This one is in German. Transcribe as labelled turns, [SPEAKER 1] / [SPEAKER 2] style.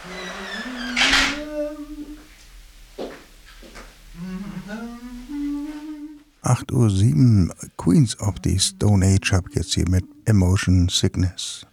[SPEAKER 1] Uhr 7, Queens of the Stone Age habe ich jetzt hier mit Emotion Sickness.